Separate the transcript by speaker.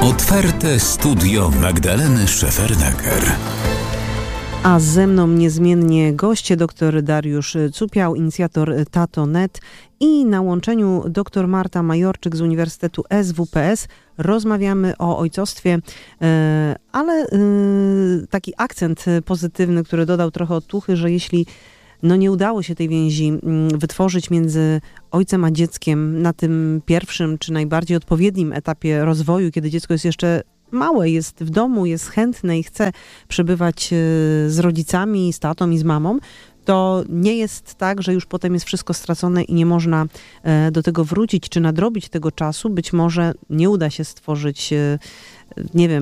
Speaker 1: Otwarte studio Magdaleny Szefernaker.
Speaker 2: A ze mną niezmiennie goście, dr Dariusz Cupiał, inicjator Tato.net i na łączeniu dr Marta Majorczyk z Uniwersytetu SWPS. Rozmawiamy o ojcostwie, ale taki akcent pozytywny, który dodał trochę otuchy, że jeśli nie udało się tej więzi wytworzyć między ojcem a dzieckiem na tym pierwszym, czy najbardziej odpowiednim etapie rozwoju, kiedy dziecko jest jeszcze małe, jest w domu, jest chętne i chce przebywać z rodzicami, z tatą i z mamą, to nie jest tak, że już potem jest wszystko stracone i nie można do tego wrócić, czy nadrobić tego czasu. Być może nie uda się stworzyć, nie wiem,